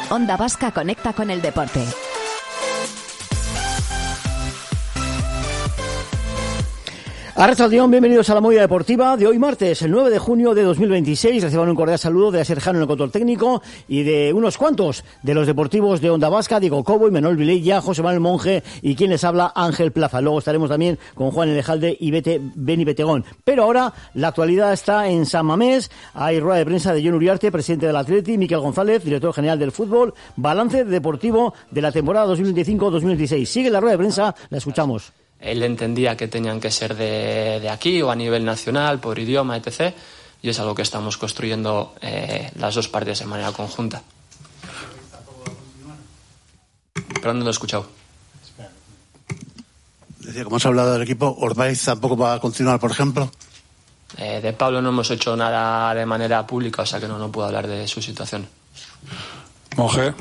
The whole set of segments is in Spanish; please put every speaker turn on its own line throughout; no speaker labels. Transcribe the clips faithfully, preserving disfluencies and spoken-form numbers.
Onda Vasca conecta con el deporte.
Arrachaldeón, bienvenidos a la movida deportiva de hoy martes, el nueve de junio de dos mil veintiséis. Reciban un cordial saludo de Aser Jano en el control técnico y de unos cuantos de los deportivos de Onda Vasca, Diego Cobo y Manuel Vilella, José Manuel Monge y quien les habla, Ángel Plaza. Luego estaremos también con Juan Elejalde y Bete, Beni Betegón. Pero ahora la actualidad está en San Mamés. Hay rueda de prensa de Jon Uriarte, presidente del Atleti, Miquel González, director general del fútbol, balance deportivo de la temporada dos mil veinticinco dos mil veintiséis. Sigue la rueda de prensa, la escuchamos.
Él entendía que tenían que ser de, de aquí o a nivel nacional, por idioma, etcétera. Y es algo que estamos construyendo eh, las dos partes de manera conjunta. ¿Pero dónde lo he escuchado?
Decía, como has hablado del equipo, ¿Ordaiz tampoco va a continuar, por ejemplo?
Eh, de Pablo no hemos hecho nada de manera pública, o sea que no, no puedo hablar de su situación.
Monge.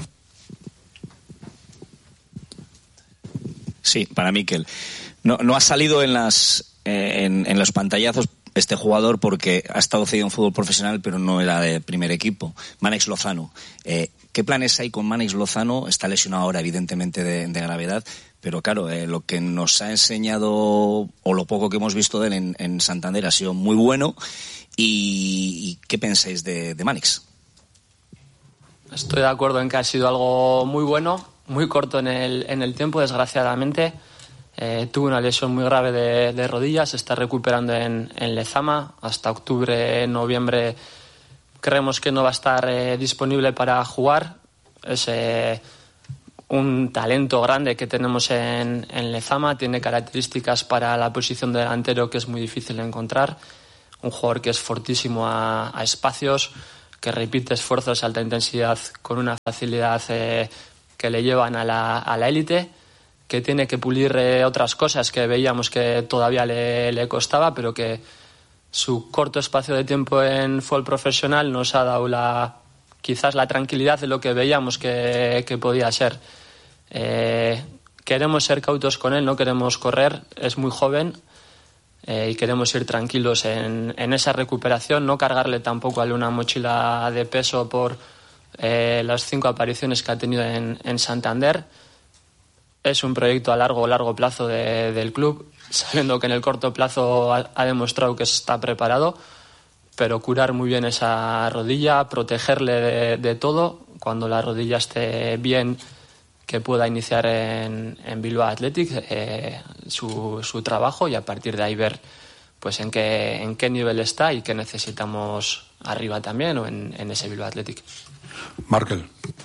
Sí, para Miquel. No, no ha salido en las eh, en, en los pantallazos este jugador porque ha estado cedido en fútbol profesional, pero no era de primer equipo. Mánex Lozano. Eh, ¿Qué planes hay con Mánex Lozano? Está lesionado ahora, evidentemente, de, de gravedad, pero claro, eh, lo que nos ha enseñado, o lo poco que hemos visto de él en, en Santander, ha sido muy bueno. ¿Y, y qué pensáis de, de Mánex?
Estoy de acuerdo en que ha sido algo muy bueno, muy corto en el, en el tiempo, desgraciadamente. Eh, tuvo una lesión muy grave de, de rodillas, se está recuperando en, en Lezama. Hasta octubre, noviembre creemos que no va a estar eh, disponible para jugar. Es eh, un talento grande que tenemos en, en Lezama, tiene características para la posición de delantero que es muy difícil de encontrar. Un jugador que es fortísimo a, a espacios, que repite esfuerzos de alta intensidad con una facilidad eh, que le llevan a la, a la élite, que tiene que pulir eh, otras cosas que veíamos que todavía le, le costaba, pero que su corto espacio de tiempo en fútbol profesional nos ha dado la, quizás la tranquilidad de lo que veíamos que, que podía ser. Eh, queremos ser cautos con él, no queremos correr, es muy joven eh, y queremos ir tranquilos en, en esa recuperación, no cargarle tampoco a él una mochila de peso por eh, las cinco apariciones que ha tenido en, en Santander. Es un proyecto a largo, largo plazo de, del club, sabiendo que en el corto plazo ha, ha demostrado que está preparado, pero curar muy bien esa rodilla, protegerle de, de todo, cuando la rodilla esté bien, que pueda iniciar en, en Bilbao Athletic eh, su, su trabajo y a partir de ahí ver pues en qué, en qué nivel está y qué necesitamos arriba también o en, en ese Bilbao Athletic.
Markel.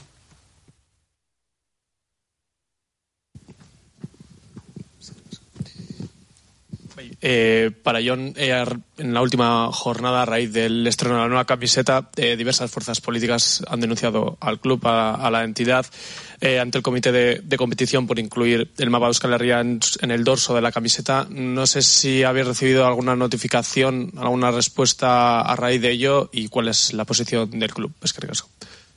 Eh, para Jon, eh, en la última jornada, a raíz del estreno de la nueva camiseta, eh, diversas fuerzas políticas han denunciado al club, a, a la entidad, eh, ante el comité de, de competición por incluir el mapa de Euskal Herria en, en el dorso de la camiseta. No sé si habéis recibido alguna notificación, alguna respuesta a raíz de ello y cuál es la posición del club. Es que caso.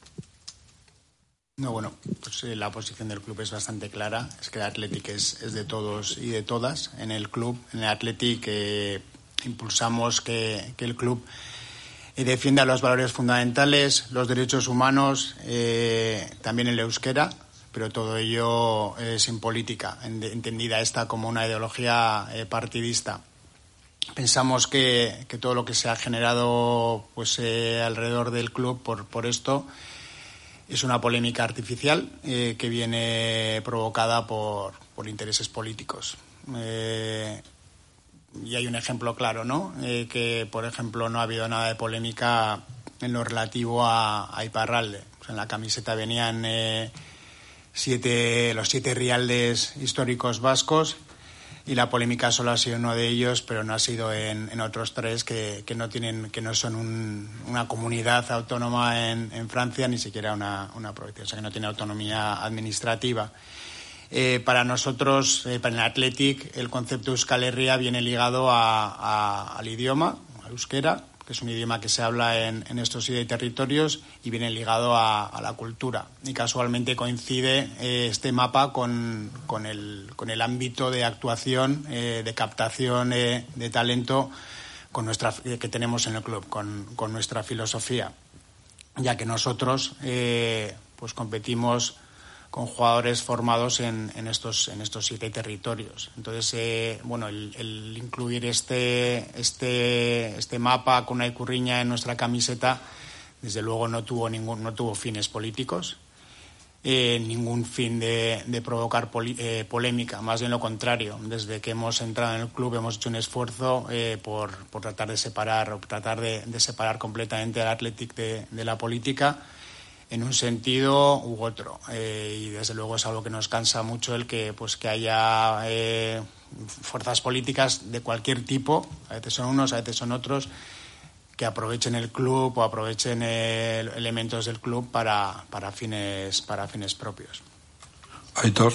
No, bueno, pues eh, la posición del club es bastante clara. Es que el Athletic es, es de todos y de todas. En el club, en el Athletic, eh, impulsamos que, que el club eh, defienda los valores fundamentales, los derechos humanos, eh, también el euskera, pero todo ello eh, sin política, entendida esta como una ideología eh, partidista. Pensamos que, que todo lo que se ha generado pues eh, alrededor del club por, por esto es una polémica artificial eh, que viene provocada por, por intereses políticos. Eh, y hay un ejemplo claro, ¿no? Eh, que, por ejemplo, no ha habido nada de polémica en lo relativo a, a Iparralde. Pues en la camiseta venían eh, siete, los siete rialdes históricos vascos y la polémica solo ha sido uno de ellos, pero no ha sido en, en otros tres que, que no tienen, que no son un, una comunidad autónoma en, en Francia, ni siquiera una, una provincia, o sea que no tiene autonomía administrativa. Eh, para nosotros, eh, para el Athletic, el concepto Euskal Herria viene ligado a, a, al idioma, al euskera, que es un idioma que se habla en, en estos siete territorios y viene ligado a, a la cultura. Y casualmente coincide eh, este mapa con, con, el, con el ámbito de actuación, eh, de captación eh, de talento con nuestra, que tenemos en el club, con, con nuestra filosofía. Ya que nosotros, eh, pues competimos con jugadores formados en, en estos en estos siete territorios. Entonces, eh, bueno, el, el incluir este este este mapa con una Ikurriña en nuestra camiseta, desde luego no tuvo ningún no tuvo fines políticos, eh, ningún fin de, de provocar poli, eh, polémica, más bien lo contrario. Desde que hemos entrado en el club hemos hecho un esfuerzo eh, por, por tratar de separar o tratar de, de separar completamente al Athletic de, de la política, en un sentido u otro, eh, y desde luego es algo que nos cansa mucho el que pues que haya eh, fuerzas políticas de cualquier tipo, a veces son unos, a veces son otros, que aprovechen el club o aprovechen el, elementos del club para, para fines para fines propios.
Aitor.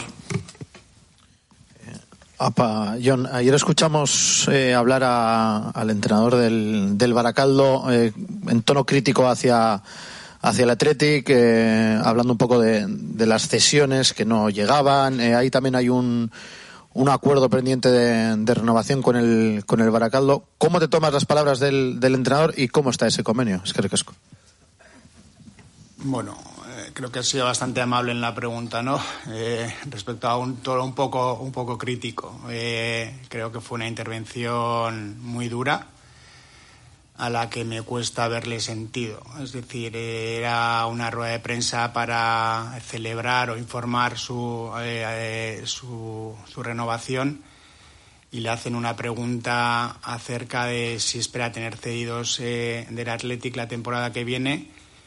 Apa, John, ayer escuchamos eh, hablar a, al entrenador del, del Baracaldo eh, en tono crítico hacia hacia el Athletic, eh, hablando un poco de, de las cesiones que no llegaban. Eh, ahí también hay un, un acuerdo pendiente de, de renovación con el con el Baracaldo. ¿Cómo te tomas las palabras del, del entrenador y cómo está ese convenio? Es que recasco.
Bueno, eh, creo que ha sido bastante amable en la pregunta, ¿no? Eh, respecto a un tono un poco un poco crítico. Eh, creo que fue una intervención muy dura, a la que me cuesta verle sentido. Es decir, era una rueda de prensa para celebrar o informar su, eh, eh, su, su renovación, y le hacen una pregunta acerca de si espera tener cedidos eh, del Athletic la temporada que viene,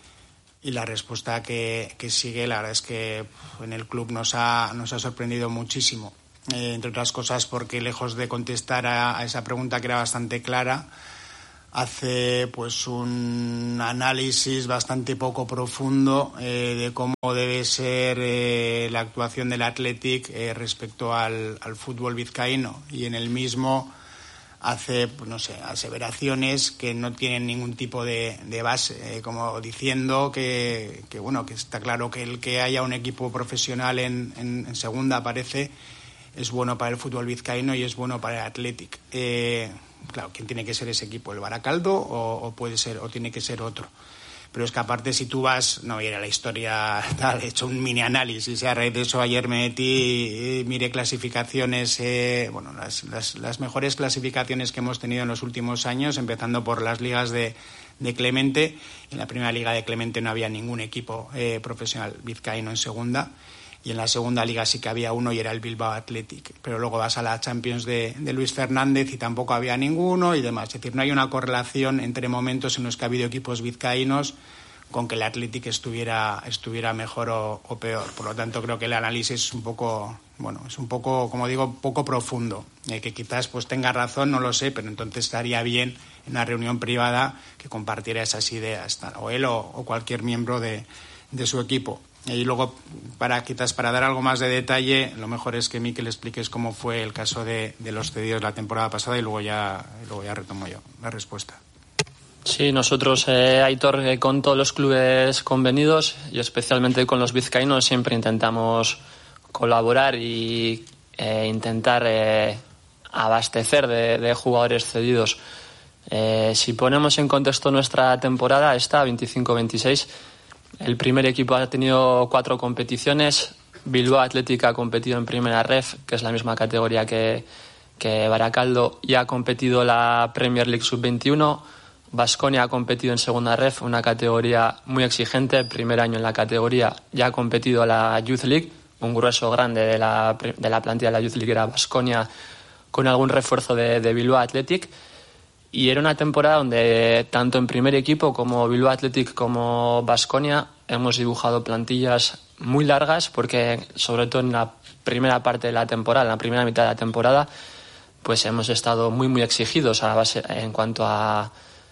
y la respuesta que, que sigue, la verdad es que en el club nos ha, nos ha sorprendido muchísimo, eh, entre otras cosas porque lejos de contestar a, a esa pregunta, que era bastante clara, hace pues un análisis bastante poco profundo eh, de cómo debe ser eh, la actuación del Athletic eh, respecto al, al fútbol vizcaíno, y en el mismo hace, pues, no sé, aseveraciones que no tienen ningún tipo de, de base, eh, como diciendo que, que bueno, que está claro que el que haya un equipo profesional en, en, en segunda, parece, es bueno para el fútbol vizcaíno y es bueno para el Athletic. Eh, Claro, ¿quién tiene que ser ese equipo? ¿El Baracaldo o, o puede ser o tiene que ser otro? Pero es que aparte, si tú vas, no voy a ir a la historia, tal, he hecho un mini análisis, y a raíz de eso ayer me metí, miré clasificaciones, eh, bueno, las, las, las mejores clasificaciones que hemos tenido en los últimos años, empezando por las ligas de, de Clemente. En la primera liga de Clemente no había ningún equipo eh, profesional vizcaíno en segunda, y en la segunda liga sí que había uno, y era el Bilbao Athletic. Pero luego vas a la Champions de, de Luis Fernández y tampoco había ninguno y demás. Es decir, no hay una correlación entre momentos en los que ha habido equipos vizcaínos con que el Athletic estuviera estuviera mejor o, o peor. Por lo tanto, creo que el análisis es un poco, bueno, es un poco, como digo, poco profundo. Eh, que quizás pues tenga razón, no lo sé, pero entonces estaría bien en una reunión privada que compartiera esas ideas, o él o, o cualquier miembro de, de su equipo. Y luego, para quizás para dar algo más de detalle, lo mejor es que Mikel expliques cómo fue el caso de, de los cedidos la temporada pasada, y luego ya luego ya retomo yo la respuesta.
Sí, nosotros, eh, Aitor, eh, con todos los clubes convenidos y especialmente con los vizcaínos, siempre intentamos colaborar y eh, intentar eh, abastecer de, de jugadores cedidos. Eh, si ponemos en contexto nuestra temporada, esta veinticinco veintiséis, el primer equipo ha tenido cuatro competiciones. Bilbao Athletic ha competido en primera ref, que es la misma categoría que, que Baracaldo, y ha competido la Premier League sub veintiuno. Baskonia ha competido en segunda ref, una categoría muy exigente, primer año en la categoría. Ya ha competido la Youth League, un grueso grande de la, de la plantilla de la Youth League era Baskonia, con algún refuerzo de, de Bilbao Athletic. Y era una temporada donde tanto en primer equipo como Bilbao Athletic como Baskonia hemos dibujado plantillas muy largas, porque sobre todo en la primera parte de la temporada, en la primera mitad de la temporada, pues hemos estado muy muy exigidos a base, en cuanto a,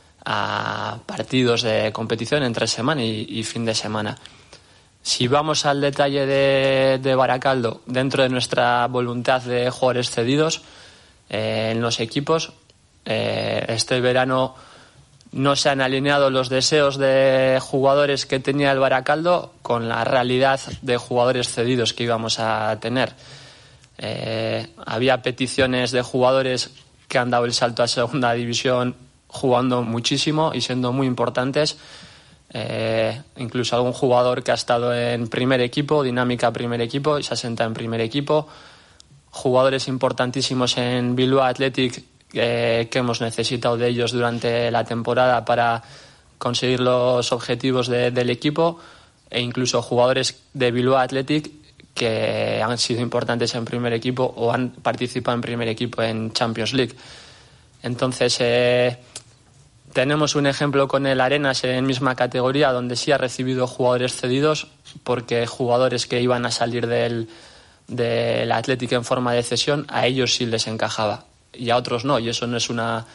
a partidos de competición entre semana y, y fin de semana. Si vamos al detalle de, de Baracaldo, dentro de nuestra voluntad de jugadores cedidos eh, en los equipos, Eh, este verano no se han alineado los deseos de jugadores que tenía el Baracaldo con la realidad de jugadores cedidos que íbamos a tener. Eh, había peticiones de jugadores que han dado el salto a segunda división jugando muchísimo y siendo muy importantes. Eh, incluso algún jugador que ha estado en primer equipo, dinámica primer equipo, y se asenta en primer equipo. Jugadores importantísimos en Bilbao Athletic eh, que hemos necesitado de ellos durante la temporada para conseguir los objetivos de, del equipo, e incluso jugadores de Bilbao Athletic que han sido importantes en primer equipo o han participado en primer equipo en Champions League. Entonces eh, tenemos un ejemplo con el Arenas en misma categoría, donde sí ha recibido jugadores cedidos, porque jugadores que iban a salir del, del Athletic en forma de cesión, a ellos sí les encajaba y a otros no, y eso no es una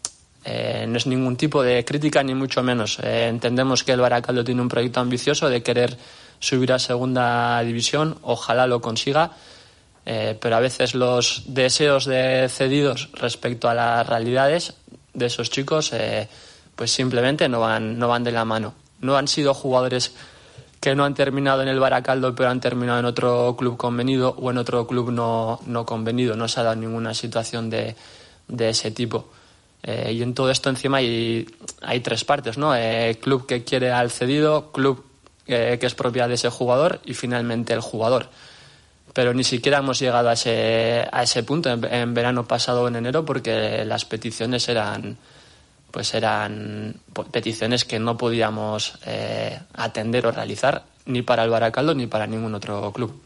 eh, no es ningún tipo de crítica ni mucho menos. Eh, entendemos que el Baracaldo tiene un proyecto ambicioso de querer subir a segunda división, ojalá lo consiga, eh, pero a veces los deseos de cedidos respecto a las realidades de esos chicos eh, pues simplemente no van, no van de la mano. No han sido jugadores que no han terminado en el Baracaldo pero han terminado en otro club convenido o en otro club no, no convenido. No se ha dado ninguna situación de, de ese tipo. Eh, y en todo esto encima hay, hay tres partes, ¿no? Eh, club que quiere al cedido, club eh, que es propiedad de ese jugador y finalmente el jugador. Pero ni siquiera hemos llegado a ese, a ese punto en, en verano pasado o en enero, porque las peticiones eran pues eran peticiones que no podíamos eh, atender o realizar ni para el Baracaldo ni para ningún otro club.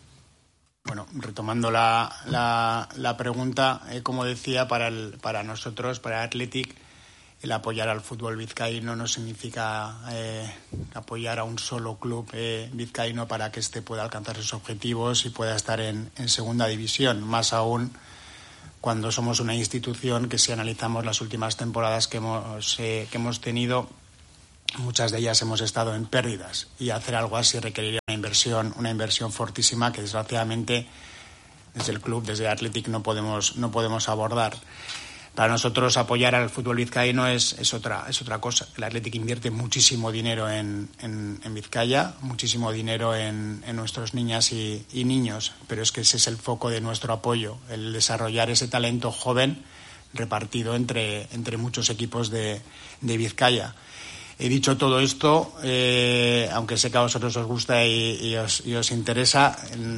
Bueno, retomando la, la, la pregunta, eh, como decía, para, el, para nosotros, para Athletic, el apoyar al fútbol vizcaíno no significa eh, apoyar a un solo club eh, vizcaíno para que éste pueda alcanzar sus objetivos y pueda estar en, en segunda división, más aún cuando somos una institución que, si analizamos las últimas temporadas que hemos, eh, que hemos tenido, muchas de ellas hemos estado en pérdidas, y hacer algo así requeriría una inversión, una inversión fortísima que desgraciadamente desde el club, desde Athletic, no podemos, no podemos abordar. Para nosotros apoyar al fútbol vizcaíno es, es, otra, es otra cosa. El Athletic invierte muchísimo dinero en, en, en Vizcaya, muchísimo dinero en, en nuestros niñas y, y niños, pero es que ese es el foco de nuestro apoyo, el desarrollar ese talento joven repartido entre, entre muchos equipos de, de Vizcaya. He dicho todo esto, eh, aunque sé que a vosotros os gusta y, y, os, y os interesa,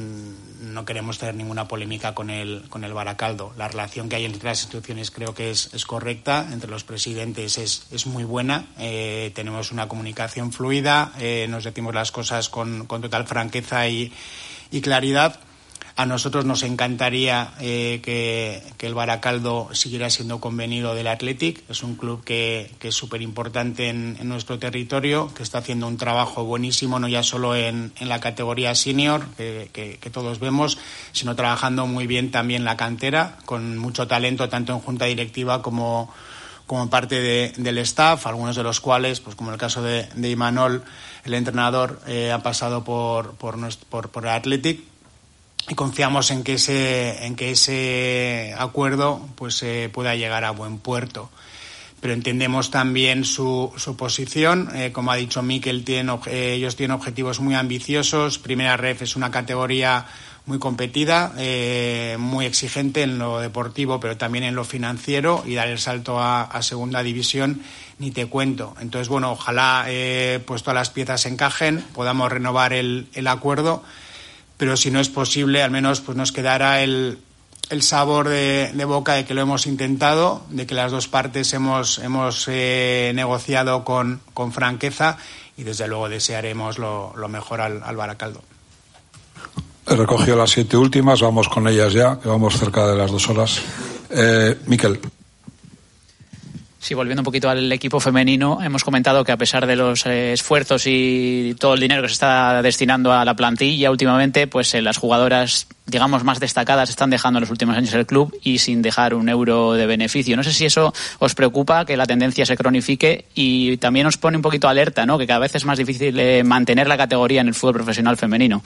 no queremos tener ninguna polémica con el, con el Baracaldo. La relación que hay entre las instituciones creo que es, es correcta, entre los presidentes es, es muy buena, eh, tenemos una comunicación fluida, eh, nos decimos las cosas con, con total franqueza y, y claridad. A nosotros nos encantaría eh, que, que el Baracaldo siguiera siendo convenido del Athletic. Es un club que, que es súper importante en, en nuestro territorio, que está haciendo un trabajo buenísimo, no ya solo en, en la categoría senior, que, que, que todos vemos, sino trabajando muy bien también la cantera, con mucho talento tanto en junta directiva como, como parte de, del staff, algunos de los cuales, pues como el caso de, de Imanol, el entrenador, eh, ha pasado por, por, por, por Athletic. Y confiamos en que ese, en que ese acuerdo pues eh, pueda llegar a buen puerto. Pero entendemos también su, su posición. Eh, como ha dicho Mikel, tienen, eh, ellos tienen objetivos muy ambiciosos. Primera Ref es una categoría muy competida, eh, muy exigente en lo deportivo, pero también en lo financiero, y dar el salto a, a segunda división ni te cuento. Entonces, bueno, ojalá eh, pues todas las piezas encajen, podamos renovar el, el acuerdo. Pero si no es posible, al menos pues nos quedará el, el sabor de, de boca de que lo hemos intentado, de que las dos partes hemos, hemos eh, negociado con, con franqueza, y desde luego desearemos lo, lo mejor al, al Baracaldo.
He recogido las siete últimas, vamos con ellas ya, que vamos cerca de las dos horas. Eh, Mikel.
Sí, volviendo un poquito al equipo femenino, hemos comentado que a pesar de los eh, esfuerzos y todo el dinero que se está destinando a la plantilla últimamente, pues eh, las jugadoras, digamos, más destacadas están dejando en los últimos años el club y sin dejar un euro de beneficio. No sé si eso os preocupa, que la tendencia se cronifique, y también os pone un poquito alerta, ¿no?, que cada vez es más difícil eh, mantener la categoría en el fútbol profesional femenino.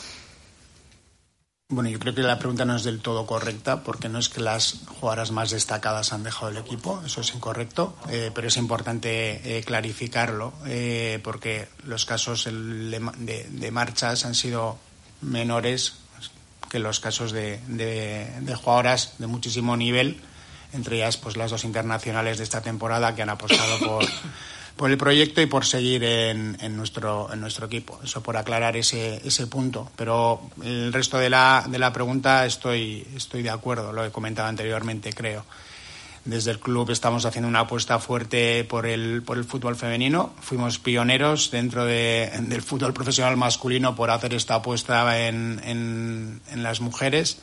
Bueno, yo creo que la pregunta no es del todo correcta, porque no es que las jugadoras más destacadas han dejado el equipo, eso es incorrecto, eh, pero es importante eh, clarificarlo, eh, porque los casos el, de, de marchas han sido menores que los casos de, de, de jugadoras de muchísimo nivel, entre ellas pues las dos internacionales de esta temporada que han apostado por, por el proyecto y por seguir en, en nuestro en nuestro equipo. Eso por aclarar ese ese punto. Pero el resto de la de la pregunta estoy estoy de acuerdo, lo he comentado anteriormente, creo. Desde el club estamos haciendo una apuesta fuerte por el por el fútbol femenino. Fuimos pioneros dentro de, del fútbol profesional masculino por hacer esta apuesta en, en, en las mujeres.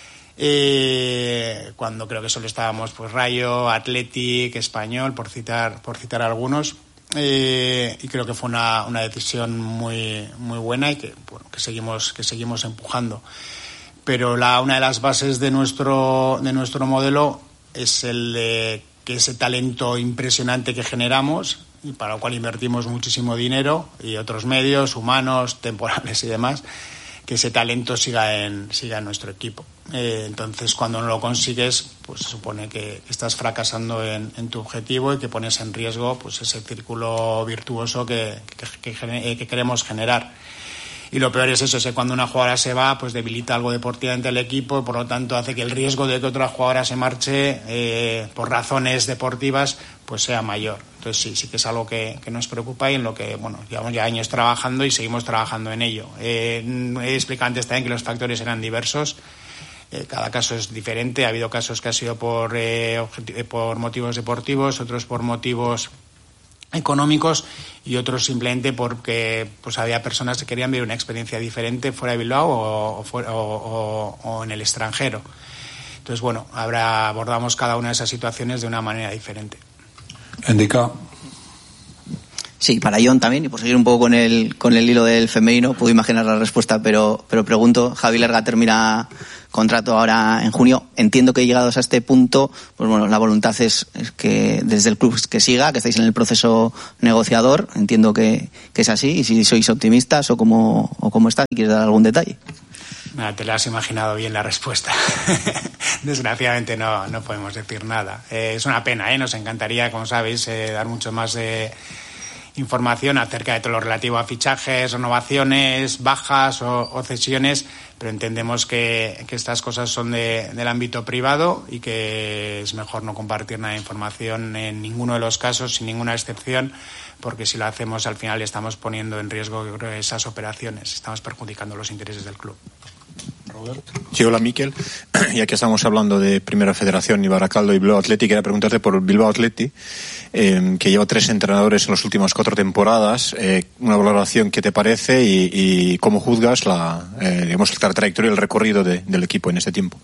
Eh, cuando creo que solo estábamos pues Rayo, Athletic, Español, por citar por citar algunos. Eh, y creo que fue una, una decisión muy muy buena y que bueno, que seguimos que seguimos empujando. Pero la una de las bases de nuestro de nuestro modelo es el de que ese talento impresionante que generamos y para lo cual invertimos muchísimo dinero y otros medios humanos, temporales y demás, que ese talento siga en siga en nuestro equipo. Eh, entonces, cuando no lo consigues, pues se supone que estás fracasando en, en tu objetivo y que pones en riesgo pues ese círculo virtuoso que, que, que, que queremos generar. Y lo peor es eso, es que cuando una jugadora se va, pues debilita algo deportivamente al equipo y por lo tanto hace que el riesgo de que otra jugadora se marche eh, por razones deportivas pues sea mayor. Entonces sí, sí que es algo que, que nos preocupa y en lo que bueno llevamos ya años trabajando y seguimos trabajando en ello. Eh, he explicado antes también que los factores eran diversos. Eh, cada caso es diferente. Ha habido casos que ha sido por, eh, por motivos deportivos, otros por motivos económicos y otros simplemente porque pues había personas que querían vivir una experiencia diferente fuera de Bilbao o, o, fuera, o, o, o en el extranjero. Entonces, bueno, ahora abordamos cada una de esas situaciones de una manera diferente.
Indica.
Sí, para Jon también, y por seguir un poco con el con el hilo del femenino, puedo imaginar la respuesta, pero pero pregunto, Javi Lerga termina contrato ahora en junio. Entiendo que llegados a este punto, pues bueno, la voluntad es, es que desde el club que siga, que estáis en el proceso negociador, entiendo que, que es así, y si sois optimistas o cómo, o cómo está, si quieres dar algún detalle.
Nada, te la has imaginado bien la respuesta. Desgraciadamente no, no podemos decir nada. Eh, es una pena, ¿eh? Nos encantaría, como sabéis, eh, dar mucho más de información acerca de todo lo relativo a fichajes, renovaciones, bajas o, o cesiones, pero entendemos que, que estas cosas son de, del ámbito privado y que es mejor no compartir nada de información en ninguno de los casos, sin ninguna excepción, porque si lo hacemos al final estamos poniendo en riesgo, yo creo, esas operaciones, estamos perjudicando los intereses del club.
Sí, hola Miquel, ya que estamos hablando de Primera Federación y Baracaldo y Bilbao Athletic, quería preguntarte por Bilbao Athletic, eh, que lleva tres entrenadores en las últimas cuatro temporadas, eh, una valoración que te parece y, y cómo juzgas la, eh, digamos, la trayectoria y el recorrido de, del equipo en este tiempo.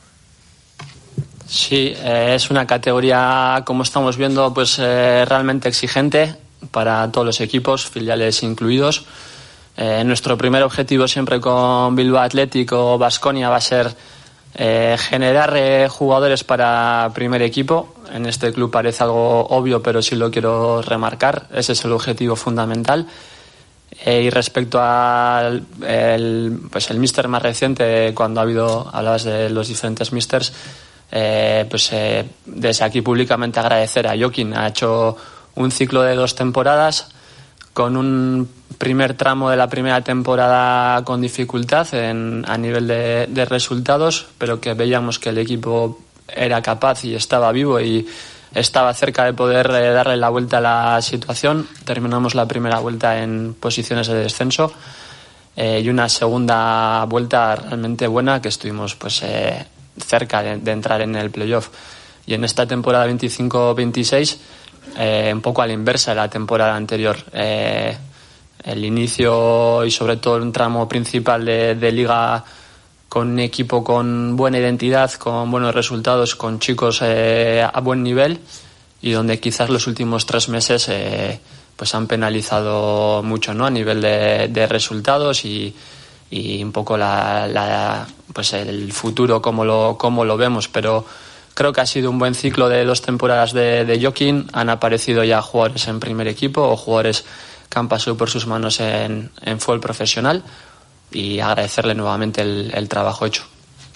Sí, eh, es una categoría, como estamos viendo, pues eh, realmente exigente para todos los equipos, filiales incluidos. Eh, nuestro primer objetivo siempre con Bilbao Athletic o Baskonia va a ser eh, generar eh, jugadores para primer equipo. En este club parece algo obvio, pero sí lo quiero remarcar. Ese es el objetivo fundamental. Eh, y respecto al el, pues el míster más reciente, cuando ha habido, hablabas de los diferentes místers, eh, pues eh, desde aquí públicamente agradecer a Jokin. Ha hecho un ciclo de dos temporadas con un primer tramo de la primera temporada con dificultad en, a nivel de, de resultados, pero que veíamos que el equipo era capaz y estaba vivo y estaba cerca de poder eh, darle la vuelta a la situación. Terminamos la primera vuelta en posiciones de descenso eh, y una segunda vuelta realmente buena, que estuvimos pues eh, cerca de, de entrar en el playoff. Y en esta temporada veinticinco veintiséis, eh, un poco a la inversa de la temporada anterior. Eh, el inicio y sobre todo un tramo principal de, de liga con un equipo con buena identidad, con buenos resultados, con chicos eh, a buen nivel, y donde quizás los últimos tres meses eh, pues han penalizado mucho, ¿no? A nivel de, de resultados y, y un poco la, la pues el futuro como lo como lo vemos, pero creo que ha sido un buen ciclo de dos temporadas de, de Jokin. Han aparecido ya jugadores en primer equipo o jugadores que han pasado por sus manos en, en fútbol profesional, y agradecerle nuevamente el, el trabajo hecho.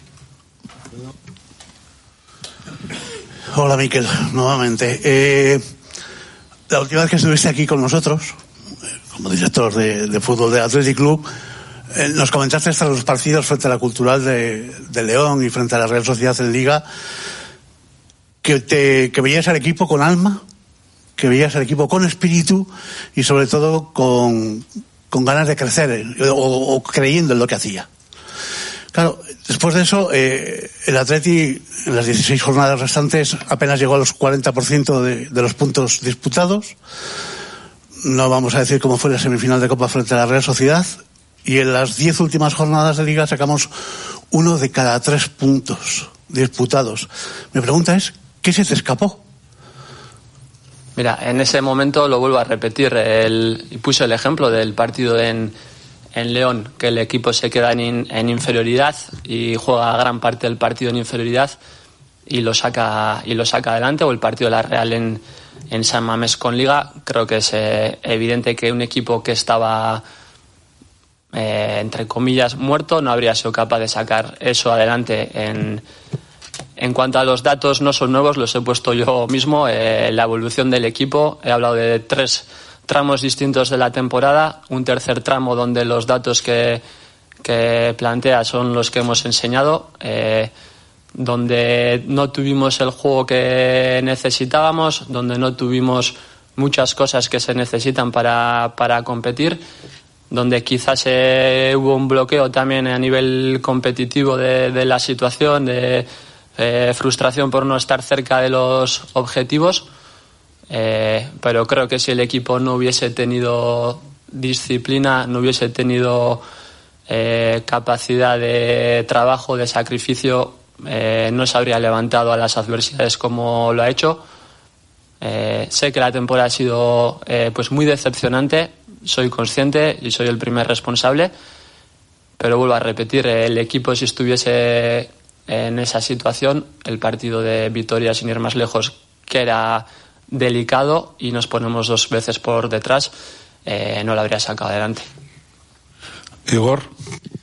Hola Miquel, nuevamente. Eh, la última vez que estuviste aquí con nosotros, eh, como director de, de fútbol del Athletic Club, eh, nos comentaste hasta los partidos frente a la Cultural de, de León y frente a la Real Sociedad en Liga, que, te, que veías al equipo con alma, que veías el equipo con espíritu y sobre todo con, con ganas de crecer o, o creyendo en lo que hacía. Claro, después de eso, eh, el Atleti en las dieciséis jornadas restantes apenas llegó a los cuarenta por ciento de, de los puntos disputados. No vamos a decir cómo fue la semifinal de Copa frente a la Real Sociedad. Y en las diez últimas jornadas de Liga sacamos uno de cada tres puntos disputados. Mi pregunta es, ¿qué se te escapó?
Mira, en ese momento lo vuelvo a repetir, el, y puse el ejemplo del partido en, en León, que el equipo se queda en, en inferioridad y juega gran parte del partido en inferioridad y lo saca y lo saca adelante, o el partido de la Real en, en San Mamés con Liga. Creo que es eh, evidente que un equipo que estaba eh, entre comillas muerto no habría sido capaz de sacar eso adelante. En, en cuanto a los datos, no son nuevos, los he puesto yo mismo, eh, la evolución del equipo. He hablado de tres tramos distintos de la temporada, un tercer tramo donde los datos que, que plantea son los que hemos enseñado, eh, donde no tuvimos el juego que necesitábamos, donde no tuvimos muchas cosas que se necesitan para, para competir, donde quizás eh, hubo un bloqueo también a nivel competitivo de, de la situación, de eh, frustración por no estar cerca de los objetivos. Eh, pero creo que si el equipo no hubiese tenido disciplina, no hubiese tenido eh, capacidad de trabajo, de sacrificio, eh, no se habría levantado a las adversidades como lo ha hecho. Eh, sé que la temporada ha sido eh, pues muy decepcionante, soy consciente y soy el primer responsable, pero vuelvo a repetir, el equipo, si estuviese en esa situación, el partido de Vitoria, sin ir más lejos, que era delicado y nos ponemos dos veces por detrás, eh, no lo habría sacado adelante.
Igor.